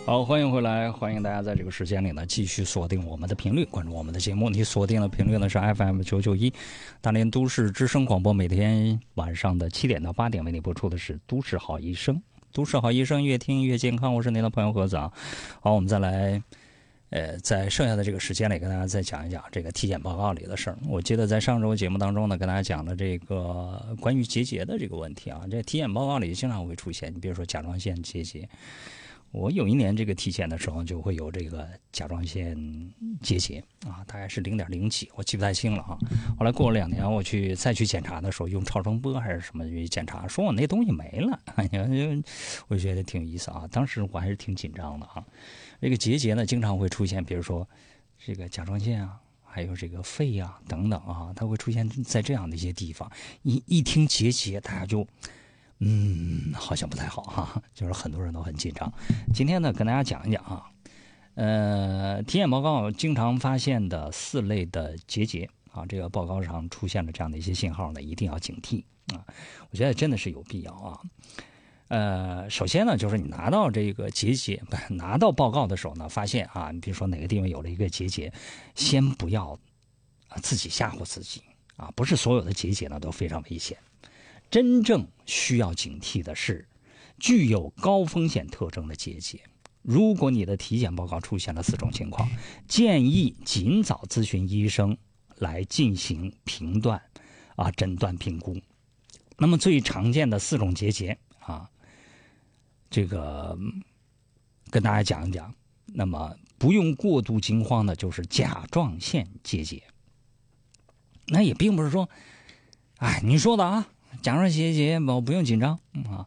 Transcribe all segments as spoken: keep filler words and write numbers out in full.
好，欢迎回来，欢迎大家在这个时间里呢继续锁定我们的频率，关注我们的节目。你锁定的频率呢是 F M 九九一，大连都市之声广播，每天晚上的七点到八点为你播出的是《都市好医生》。都市好医生，越听越健康。我是您的朋友何子啊。好，我们再来，呃，在剩下的这个时间里，跟大家再讲一讲这个体检报告里的事儿。我记得在上周节目当中呢，跟大家讲了这个关于结节的这个问题啊。这体检报告里经常会出现，你比如说甲状腺结节。我有一年这个体检的时候，就会有这个甲状腺结节啊，大概是零点零几，我记不太清了啊。后来过了两年，我去再去检查的时候，用超声波还是什么去检查，说我那东西没了。哎呀，我就觉得挺有意思啊。当时我还是挺紧张的啊。这个结节呢，经常会出现，比如说这个甲状腺啊，还有这个肺呀、啊、等等啊，它会出现在这样的一些地方。一一听结节，大家就。嗯，好像不太好哈、啊，就是很多人都很紧张。今天呢，跟大家讲一讲啊，呃，体检报告经常发现的四类的结节啊，这个报告上出现了这样的一些信号呢，一定要警惕啊。我觉得真的是有必要啊。呃，首先呢，就是你拿到这个结节，不拿到报告的时候呢，发现啊，你比如说哪个地方有了一个结节，先不要啊自己吓唬自己啊，不是所有的结节呢都非常危险。真正需要警惕的是具有高风险特征的结节。如果你的体检报告出现了四种情况，建议尽早咨询医生来进行评断啊诊断评估。那么最常见的四种结节啊，这个跟大家讲一讲。那么不用过度惊慌的就是甲状腺结节。那也并不是说，哎，你说的啊。甲状腺结节我不用紧张啊，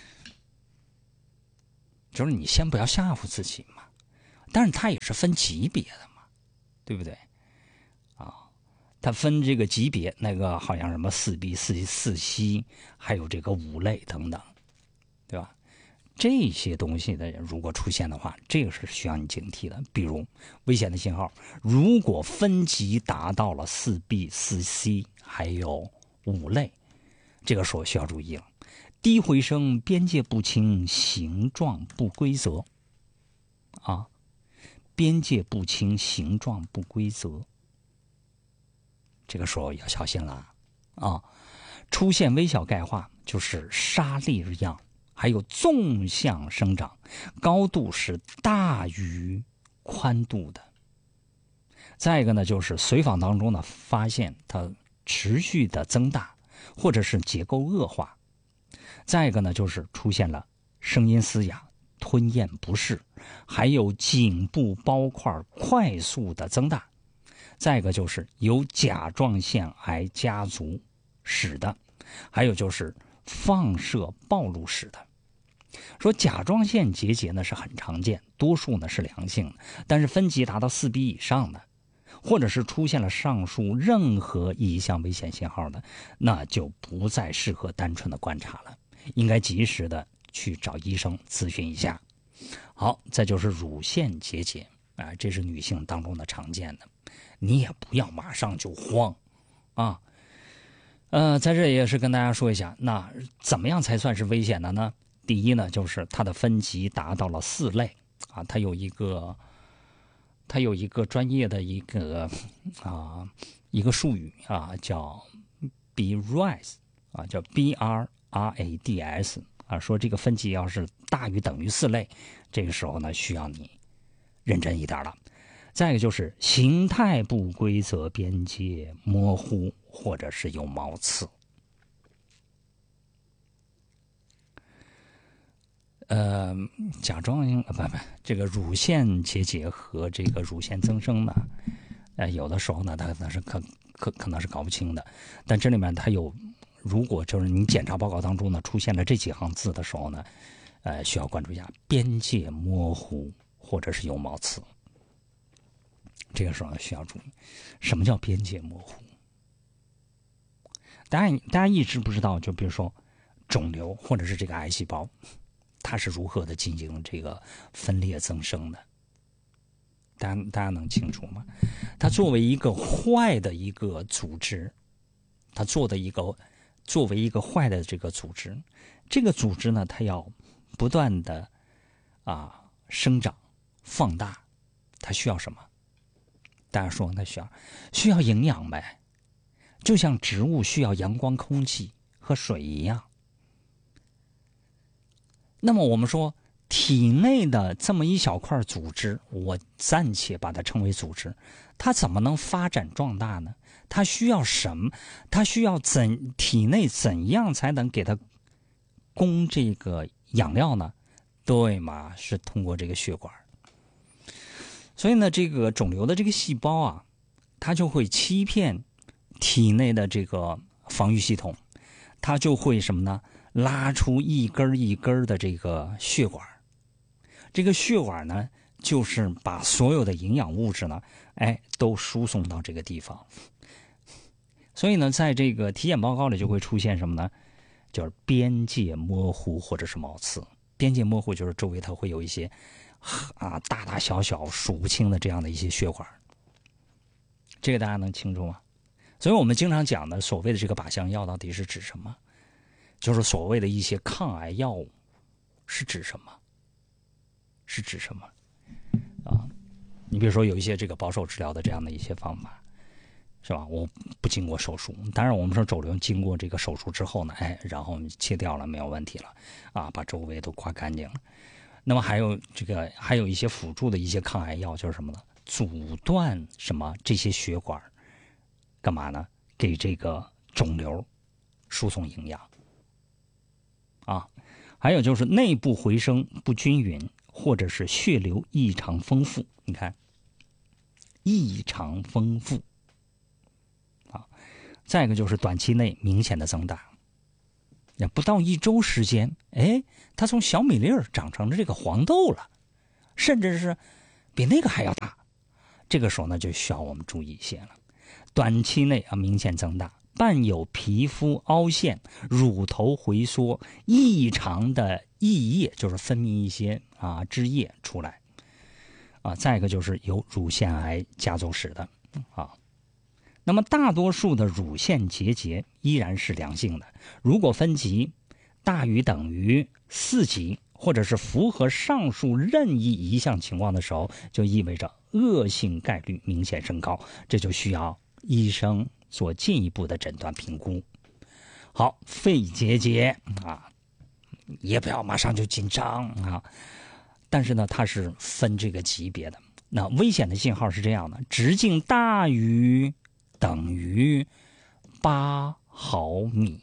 就是你先不要吓唬自己嘛。但是它也是分级别的嘛，对不对？啊，它分这个级别，那个好像什么四 B、四四 C， 还有这个五类等等，对吧？这些东西的如果出现的话，这个是需要你警惕的。比如危险的信号，如果分级达到了四 B、四 C， 还有五类。这个时候需要注意了，低回声、边界不清、形状不规则，啊，边界不清、形状不规则，这个时候要小心了啊！出现微小钙化，就是沙粒样，还有纵向生长，高度是大于宽度的。再一个呢，就是随访当中呢，发现它持续的增大。或者是结构恶化，再一个呢，就是出现了声音嘶哑、吞咽不适，还有颈部包块快速的增大，再一个就是有甲状腺癌家族史的，还有就是放射暴露史的。说甲状腺结节呢是很常见，多数呢是良性的，但是分级达到四 B 以上的，或者是出现了上述任何一项危险信号的，那就不再适合单纯的观察了，应该及时的去找医生咨询一下。好，再就是乳腺结节啊，这是女性当中的常见的，你也不要马上就慌啊。呃，在这也是跟大家说一下，那怎么样才算是危险的呢？第一呢，就是它的分级达到了四类啊，它有一个。它有一个专业的一个啊一个术语啊，叫 B R A D S 啊，叫 B R R A D S 啊，说这个分级要是大于等于四类，这个时候呢需要你认真一点了。再一个就是形态不规则、边界模糊，或者是有毛刺。呃，甲状腺不不，这个乳腺结节和这个乳腺增生呢，呃，有的时候呢，它可能是可可可能是搞不清的。但这里面它有，如果就是你检查报告当中呢出现了这几行字的时候呢，呃，需要关注一下边界模糊或者是有毛刺。这个时候需要注意，什么叫边界模糊？大家大家一直不知道，就比如说肿瘤或者是这个癌细胞。它是如何的进行这个分裂增生的？大家大家能清楚吗？它作为一个坏的一个组织，它做的一个作为一个坏的这个组织，这个组织呢，它要不断的啊生长、放大，它需要什么？大家说它需要需要营养呗，就像植物需要阳光、空气和水一样。那么我们说体内的这么一小块组织，我暂且把它称为组织，它怎么能发展壮大呢？它需要什么？它需要怎体内怎样才能给它供这个养料呢？对嘛，是通过这个血管。所以呢，这个肿瘤的这个细胞啊，它就会欺骗体内的这个防御系统，它就会什么呢？拉出一根一根的这个血管。这个血管呢，就是把所有的营养物质呢，哎，都输送到这个地方。所以呢，在这个体检报告里就会出现什么呢？就是边界模糊或者是毛刺。边界模糊就是周围它会有一些啊大大小小数不清的这样的一些血管。这个大家能清楚吗？所以我们经常讲的所谓的这个靶向药到底是指什么？就是所谓的一些抗癌药物是指什么？是指什么？啊，你比如说有一些这个保守治疗的这样的一些方法，是吧？我不经过手术，当然我们说肿瘤经过这个手术之后呢，哎，然后我们切掉了没有问题了，啊，把周围都刮干净了。那么还有这个还有一些辅助的一些抗癌药，就是什么呢？阻断什么这些血管，干嘛呢？给这个肿瘤输送营养。啊，还有就是内部回声不均匀，或者是血流异常丰富。你看，异常丰富啊。再一个就是短期内明显的增大，也不到一周时间，哎，它从小米粒儿长成了这个黄豆了，甚至是比那个还要大。这个时候呢，就需要我们注意一些了。短期内啊，明显增大。伴有皮肤凹陷、乳头回缩、异常的溢液，就是分泌一些啊汁液出来啊。再一个就是有乳腺癌家族史的啊。那么大多数的乳腺结节依然是良性的，如果分级大于等于四级，或者是符合上述任意一项情况的时候，就意味着恶性概率明显升高，这就需要医生做进一步的诊断评估。好，肺结节啊，也不要马上就紧张啊。但是呢，它是分这个级别的。那危险的信号是这样的：直径大于等于八毫米，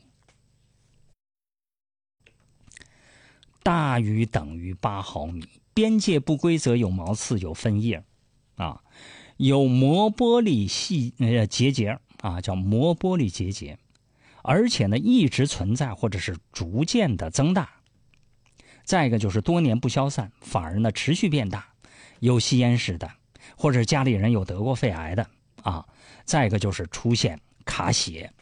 大于等于八毫米，边界不规则，有毛刺，有分叶啊，有膜玻璃细呃结节。啊，叫膜玻璃结节，而且呢一直存在或者是逐渐的增大。再一个就是多年不消散，反而呢持续变大，有吸烟史的，或者家里人有得过肺癌的啊。再一个就是出现卡血、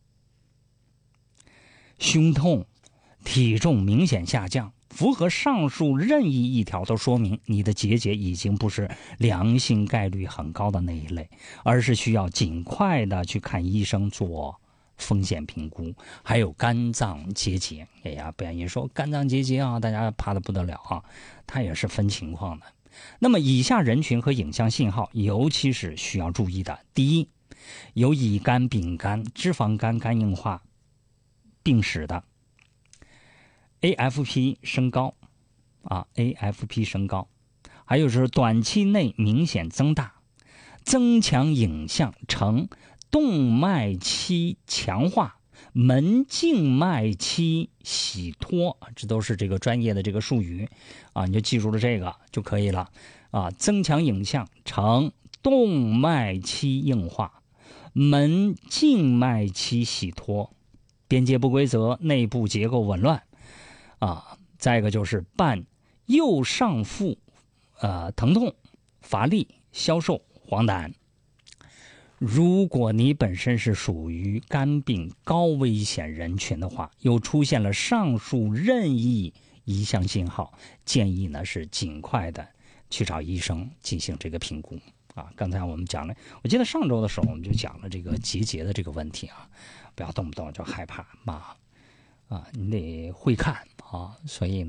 胸痛、体重明显下降，符合上述任意一条都说明你的结节已经不是良性概率很高的那一类，而是需要尽快的去看医生做风险评估。还有肝脏结节，哎呀，不要一说肝脏结节啊，大家怕得不得了啊，它也是分情况的。那么以下人群和影像信号尤其是需要注意的：第一，有乙肝、丙肝、脂肪肝、肝硬化病史的，A F P 升高啊 ，A F P 升高，还有就是短期内明显增大，增强影像呈动脉期强化、门静脉期洗脱，这都是这个专业的这个术语啊，你就记住了这个就可以了啊。增强影像呈动脉期硬化、门静脉期洗脱，边界不规则，内部结构紊乱。啊，再一个就是伴右上腹呃疼痛、乏力、消瘦、黄疸。如果你本身是属于肝病高危险人群的话，又出现了上述任意一项信号，建议呢是尽快的去找医生进行这个评估啊。刚才我们讲了，我记得上周的时候我们就讲了这个结节的这个问题啊，不要动不动就害怕骂啊，你得会看啊。所以呢，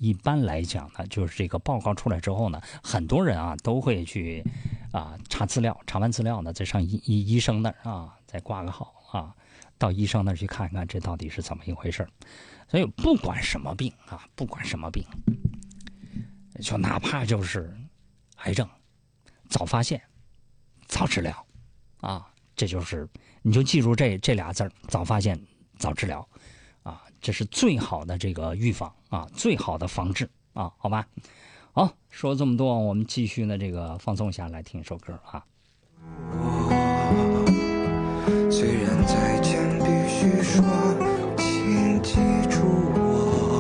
一般来讲呢，就是这个报告出来之后呢，很多人啊都会去啊查资料，查完资料呢再上医医医生那儿啊再挂个号啊，到医生那儿去看看这到底是怎么一回事。所以不管什么病啊，不管什么病，就哪怕就是癌症，早发现，早治疗啊，这就是你就记住这这俩字儿：早发现，早治疗。啊，这是最好的这个预防啊，最好的防治啊，好吧？好，说这么多，我们继续呢，这个放松一下，来听一首歌啊。 虽然再见必须说，请记住。